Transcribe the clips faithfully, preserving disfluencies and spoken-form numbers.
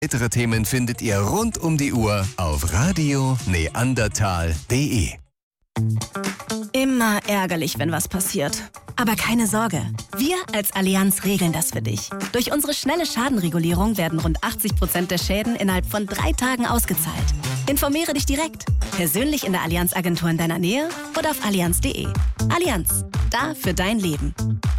Weitere Themen findet ihr rund um die Uhr auf radio neandertal punkt de. Immer ärgerlich, wenn was passiert. Aber keine Sorge, wir als Allianz regeln das für dich. Durch unsere schnelle Schadenregulierung werden rund achtzig Prozent der Schäden innerhalb von drei Tagen ausgezahlt. Informiere dich direkt, persönlich in der Allianz-Agentur in deiner Nähe oder auf allianz punkt de. Allianz, da für dein Leben.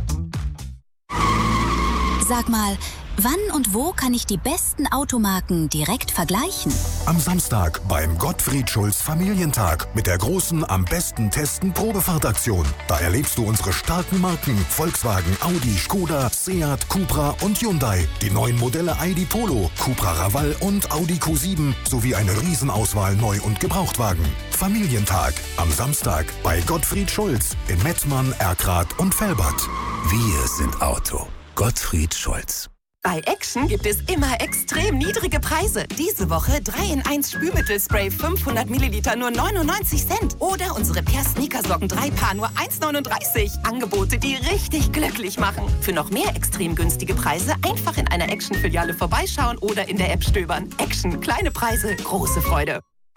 Sag mal, wann und wo kann ich die besten Automarken direkt vergleichen? Am Samstag beim Gottfried Schulz Familientag mit der großen Am besten testen Probefahrtaktion. Da erlebst du unsere starken Marken Volkswagen, Audi, Skoda, Seat, Cupra und Hyundai. Die neuen Modelle I D Polo, Cupra Raval und Audi Q sieben sowie eine Riesenauswahl Neu- und Gebrauchtwagen. Familientag am Samstag bei Gottfried Schulz in Mettmann, Erkrath und Velbert. Wir sind Auto. Gottfried Schulz. Bei Action gibt es immer extrem niedrige Preise. Diese Woche drei in eins Spülmittelspray fünfhundert Milliliter nur neunundneunzig Cent. Oder unsere Per Sneakersocken drei Paar nur eins neununddreißig. Angebote, die richtig glücklich machen. Für noch mehr extrem günstige Preise einfach in einer Action-Filiale vorbeischauen oder in der App stöbern. Action, kleine Preise, große Freude.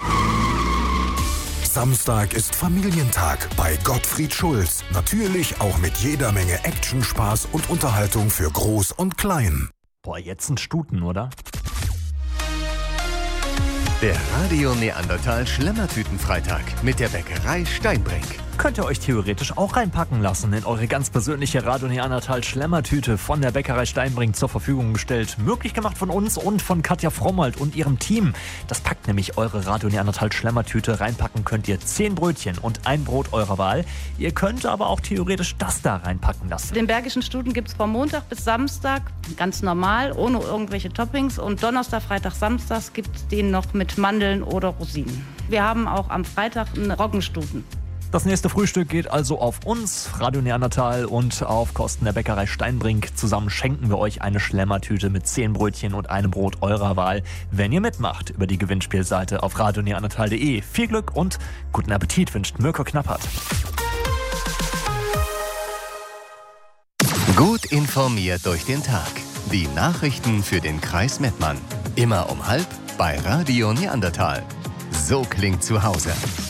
Samstag ist Familientag bei Gottfried Schulz. Natürlich auch mit jeder Menge Action, Spaß und Unterhaltung für Groß und Klein. Boah, jetzt ein Stuten, oder? Der Radio Neandertal Schlemmertütenfreitag mit der Bäckerei Steinbrink. Könnt ihr euch theoretisch auch reinpacken lassen in eure ganz persönliche Radio Neandertal Schlemmertüte von der Bäckerei Steinbrink zur Verfügung gestellt. Möglich gemacht von uns und von Katja Frommald und ihrem Team. Das packt nämlich eure Radio Neandertal Schlemmertüte. Reinpacken könnt ihr zehn Brötchen und ein Brot eurer Wahl. Ihr könnt aber auch theoretisch das da reinpacken lassen. Den Bergischen Stuten gibt es von Montag bis Samstag ganz normal, ohne irgendwelche Toppings. Und Donnerstag, Freitag, Samstag gibt es den noch mit Mandeln oder Rosinen. Wir haben auch am Freitag einen Roggenstuten. Das nächste Frühstück geht also auf uns, Radio Neandertal, und auf Kosten der Bäckerei Steinbrink. Zusammen schenken wir euch eine Schlemmertüte mit zehn Brötchen und einem Brot eurer Wahl, wenn ihr mitmacht über die Gewinnspielseite auf radio neandertal punkt de. Viel Glück und guten Appetit wünscht Mirko Knappert. Gut informiert durch den Tag. Die Nachrichten für den Kreis Mettmann. Immer um halb bei Radio Neandertal. So klingt zu Hause.